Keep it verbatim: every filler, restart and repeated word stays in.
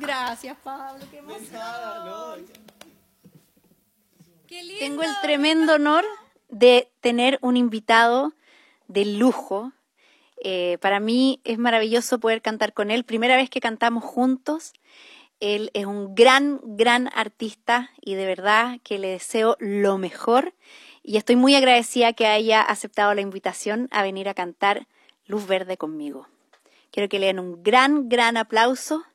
Gracias, Pablo, qué emoción. Nada, no. Qué lindo. Tengo el tremendo honor de tener un invitado de lujo. Eh, para mí es maravilloso poder cantar con él. Primera vez que cantamos juntos. Él es un gran, gran artista y de verdad que le deseo lo mejor. Y estoy muy agradecida que haya aceptado la invitación a venir a cantar Luz Verde conmigo. Quiero que le den un gran, gran aplauso